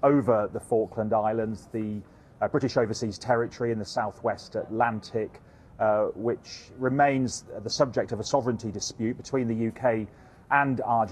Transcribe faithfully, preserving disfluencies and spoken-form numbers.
over the Falkland Islands, the uh, British Overseas Territory in the southwest Atlantic, uh, which remains the subject of a sovereignty dispute between the U K and Argentina.